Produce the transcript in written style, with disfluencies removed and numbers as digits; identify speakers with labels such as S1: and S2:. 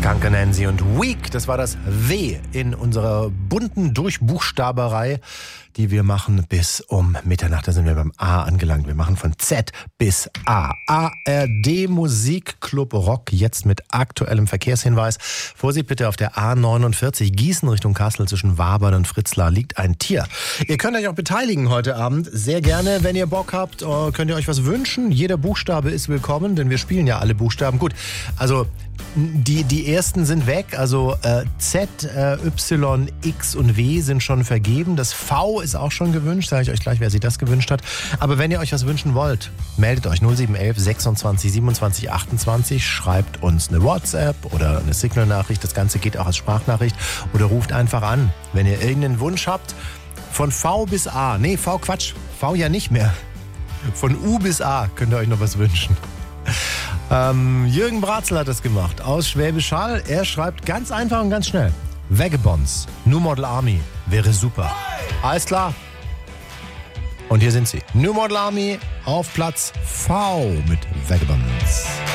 S1: Skunk Anansi und Weak, das war das W in unserer bunten Durchbuchstaberei, die wir machen bis um Mitternacht. Da sind wir beim A angelangt. Wir machen von Z bis A. ARD Musikclub Rock, jetzt mit aktuellem Verkehrshinweis. Vorsicht bitte, auf der A49 Gießen Richtung Kassel zwischen Wabern und Fritzlar liegt ein Tier. Ihr könnt euch auch beteiligen heute Abend. Sehr gerne, wenn ihr Bock habt, könnt ihr euch was wünschen. Jeder Buchstabe ist willkommen, denn wir spielen ja alle Buchstaben. Gut, also die ersten sind weg, also Z, Y, X und W sind schon vergeben. Das V ist auch schon gewünscht, sage ich euch gleich, wer sich das gewünscht hat. Aber wenn ihr euch was wünschen wollt, meldet euch 0711 26 27 28, schreibt uns eine WhatsApp oder eine Signal-Nachricht, das Ganze geht auch als Sprachnachricht, oder ruft einfach an, wenn ihr irgendeinen Wunsch habt. Von V bis A, nee, V Quatsch, V ja nicht mehr. Von U bis A könnt ihr euch noch was wünschen. Jürgen Bratzel hat das gemacht, aus Schwäbisch Hall. Er schreibt ganz einfach und ganz schnell: Vagabonds, New Model Army, wäre super. Alles klar. Und hier sind sie. New Model Army auf Platz V mit Vagabonds.